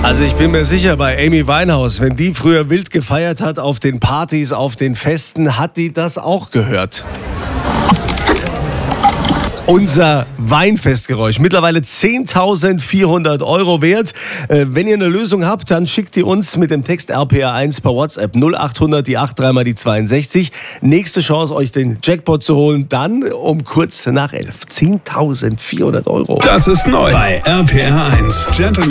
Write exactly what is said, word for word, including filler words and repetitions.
Also ich bin mir sicher, bei Amy Winehouse, wenn die früher wild gefeiert hat auf den Partys, auf den Festen, hat die das auch gehört. Unser Weinfestgeräusch, mittlerweile zehntausendvierhundert Euro wert. Äh, wenn ihr eine Lösung habt, dann schickt ihr uns mit dem Text R P R eins per WhatsApp null achthundert, die acht drei mal die zweiundsechzig. Nächste Chance, euch den Jackpot zu holen, dann um kurz nach elf. zehntausendvierhundert Euro. Das ist neu bei R P R eins. Gentleman